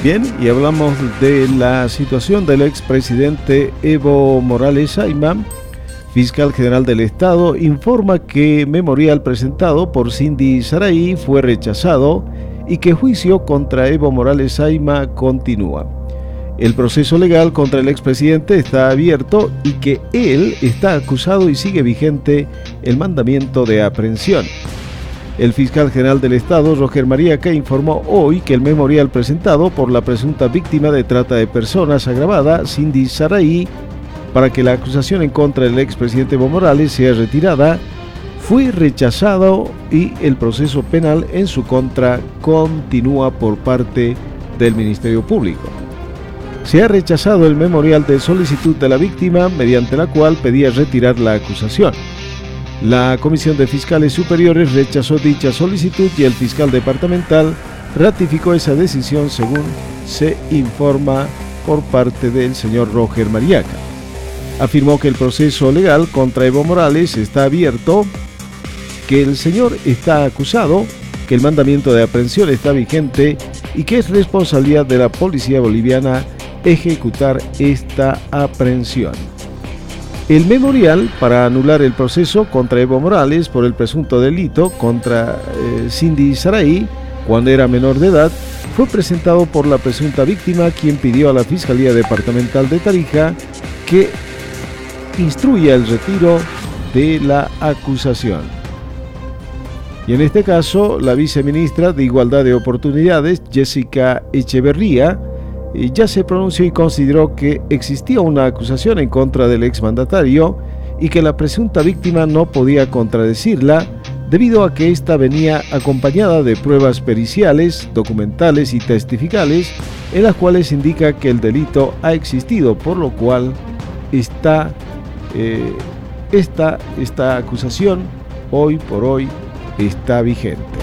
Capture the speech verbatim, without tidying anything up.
Bien, y hablamos de la situación del expresidente Evo Morales Ayma. Fiscal General del Estado informa que memorial presentado por Cindy Saraí fue rechazado y que juicio contra Evo Morales Ayma continúa. El proceso legal contra el expresidente está abierto y que él está acusado y sigue vigente el mandamiento de aprehensión. El fiscal general del Estado, Roger Mariaca, informó hoy que el memorial presentado por la presunta víctima de trata de personas agravada, Cindy Saraí, para que la acusación en contra del expresidente Evo Morales sea retirada, fue rechazado y el proceso penal en su contra continúa por parte del Ministerio Público. Se ha rechazado el memorial de solicitud de la víctima, mediante la cual pedía retirar la acusación. La Comisión de Fiscales Superiores rechazó dicha solicitud y el fiscal departamental ratificó esa decisión, según se informa por parte del señor Roger Mariaca. Afirmó que el proceso legal contra Evo Morales está abierto, que el señor está acusado, que el mandamiento de aprehensión está vigente y que es responsabilidad de la policía boliviana ejecutar esta aprehensión. El memorial para anular el proceso contra Evo Morales por el presunto delito contra eh, Cindy Saraí, cuando era menor de edad, fue presentado por la presunta víctima, quien pidió a la Fiscalía Departamental de Tarija que instruya el retiro de la acusación. Y en este caso, la viceministra de Igualdad de Oportunidades, Jessica Echeverría, ya se pronunció y consideró que existía una acusación en contra del exmandatario y que la presunta víctima no podía contradecirla debido a que ésta venía acompañada de pruebas periciales, documentales y testificales en las cuales indica que el delito ha existido, por lo cual está, eh, esta, esta acusación hoy por hoy está vigente.